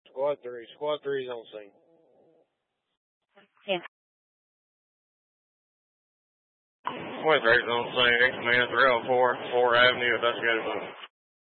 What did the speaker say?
Squad 3. Squad 3 is on scene. Yeah. Squad 3 is on scene. X-Men 304, 4 Avenue, investigative.